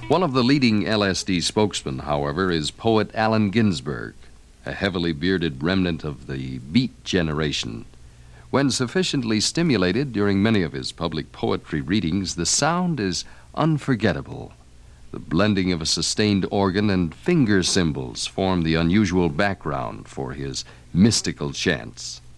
One of the leading LSD spokesmen, however, is poet Allen Ginsberg, a heavily bearded remnant of the Beat generation. When sufficiently stimulated during many of his public poetry readings, the sound is unforgettable. The blending of a sustained organ and finger cymbals form the unusual background for his mystical chants.